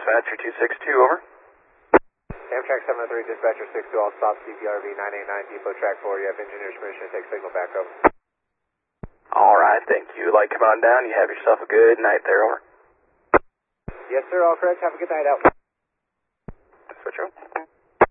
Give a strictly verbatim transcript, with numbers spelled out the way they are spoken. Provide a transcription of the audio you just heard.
Dispatcher two six two, over. Amtrak seven oh three, Dispatcher six two, all stop C P R V nine eight nine, depot track four. You have engineer's permission to take signal back, over. Alright, thank you. Light, come on down. You have yourself a good night there, over. Yes, sir, all correct. Have a good night out. Switch over.